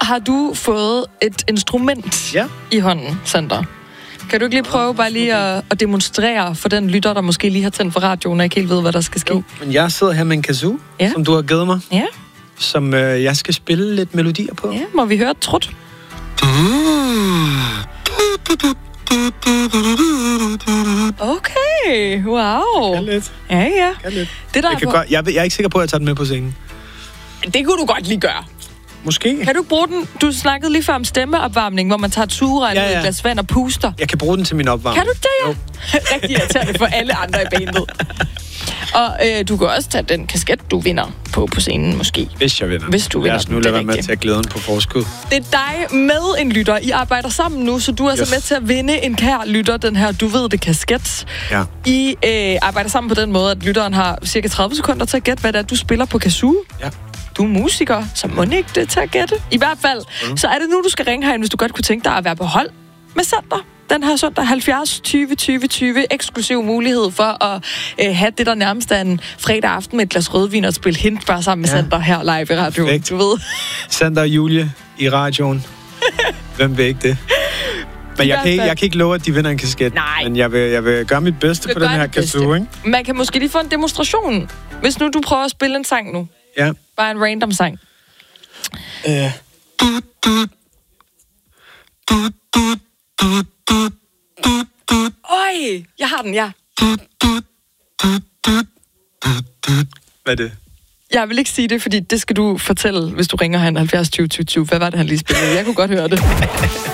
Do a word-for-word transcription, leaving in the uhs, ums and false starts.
har du fået et instrument ja. i hånden, Sander. Kan du ikke lige prøve bare lige at, at demonstrere for den lytter, der måske lige har tændt for radioen og ikke helt ved, hvad der skal ske? Jo, men jeg sidder her med en kazoo, ja. som du har givet mig. Ja. Som øh, jeg skal spille lidt melodier på. Ja, må vi høre et trut? Okay, wow. Kan lidt. Ja, ja. Kan lidt. Det, der jeg, er kan på... godt, jeg, jeg er ikke sikker på, at jeg tager den med på scenen. Det kunne du godt lige gøre. Måske. Kan du bruge den? Du snakkede lige før om stemmeopvarmning, hvor man tager et sugerør ja, ja. i et glas vand og puster. Jeg kan bruge den til min opvarmning. Kan du det, ja? Rigtig irriterende for alle andre i bandet. Og øh, du kan også tage den kasket, du vinder på på scenen, måske. Hvis jeg vinder. Hvis du vinder. Lad os nu lade være med at tage glæden på forskud. Det er dig med en lytter. I arbejder sammen nu, så du er yes. så med til at vinde en kær lytter, den her Du ved det kasket. Ja. I øh, arbejder sammen på den måde, at lytteren har cirka tredive sekunder til at gætte, hvad det er, du spiller på kazoo. Ja. Du er musiker, så må ikke det til at gætte. I hvert fald, mm. så er det nu, du skal ringe herind, hvis du godt kunne tænke dig at være på hold med Sander. Den her søndag halvfjerds tyve tyve tyve eksklusiv mulighed for at øh, have det, der nærmest er en fredag aften med et glas rødvin og spille hint bare sammen med ja. Sander her live i radioen. Perfekt. Du ved. Sander og Julie i radioen. Hvem vil ikke det? Men jeg kan, ikke, jeg kan ikke love, at de vinder en kasket. Nej. Men jeg vil, jeg vil gøre mit bedste på den her kazoo, ikke? Man kan måske lige få en demonstration, hvis nu du prøver at spille en sang nu. Ja. Bare en random sang. Øh. Øj, jeg har den, ja. Hvad er det? Jeg vil ikke sige det, fordi det skal du fortælle, hvis du ringer han halvfjerds tyve tyve tyve. Hvad var det, han lige spillede? Jeg kunne godt høre det.